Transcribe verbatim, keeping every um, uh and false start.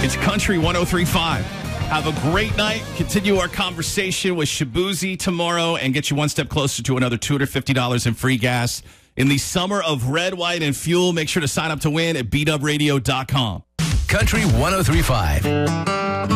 It's Country one oh three point five. Have a great night. Continue our conversation with Shabuzi tomorrow and get you one step closer to another two hundred fifty dollars in free gas in the summer of red, white, and fuel. Make sure to sign up to win at b dub radio dot com. Country one oh three point five.